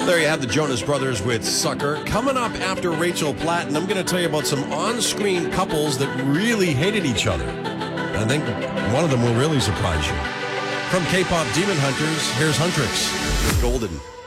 There you have the Jonas Brothers with Sucker. Coming up after Rachel Platt, and I'm going to tell you about some on-screen couples that really hated each other. I think one of them will really surprise you. From K-pop Demon Hunters, here's Huntrix with Golden.